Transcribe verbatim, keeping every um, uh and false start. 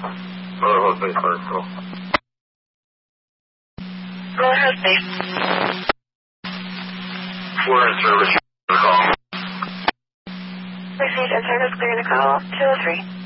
Motorhead Base Article. Motorhead Base. We're in service. Call. Received and service clear to call two oh three.